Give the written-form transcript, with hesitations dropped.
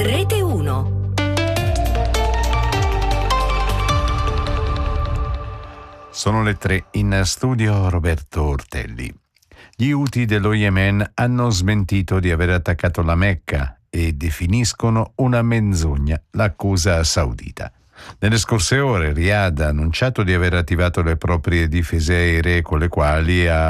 Rete 1. Sono le 3, in studio Roberto Ortelli. Gli Houthi dello Yemen hanno smentito di aver attaccato la Mecca e definiscono una menzogna l'accusa saudita. Nelle scorse ore Riyadh ha annunciato di aver attivato le proprie difese aeree con le quali ha